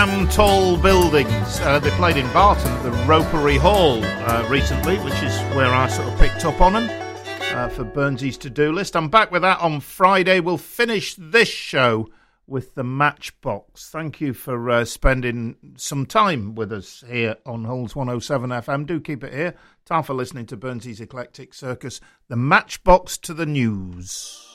Tall buildings. They played in Barton at the Ropery Hall recently, which is where I sort of picked up on them for Burnsy's to-do list. I'm back with that on Friday. We'll finish this show with the Matchbox. Thank you for spending some time with us here on Hull's 107 FM. Do keep it here. Time for listening to Burnsy's Eclectic Circus. The Matchbox to the news.